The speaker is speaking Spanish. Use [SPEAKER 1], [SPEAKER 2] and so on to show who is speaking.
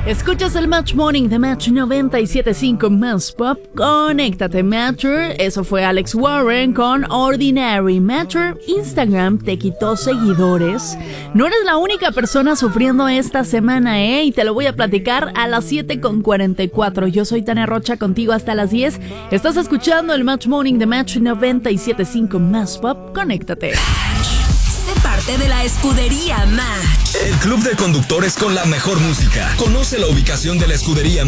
[SPEAKER 1] Escuchas el Match Morning de Match 97.5 Más Pop. Conéctate, Matcher. Eso fue Alex Warren con Ordinary. Matcher, Instagram te quitó seguidores. No eres la única persona sufriendo esta semana, y te lo voy a platicar a las 7:44. Yo soy Tania Rocha, contigo hasta las 10. Estás escuchando el Match Morning de Match 97.5 Más Pop. Conéctate.
[SPEAKER 2] Sé parte de la escudería Match.
[SPEAKER 3] El club de conductores con la mejor música. Conoce la ubicación de la escudería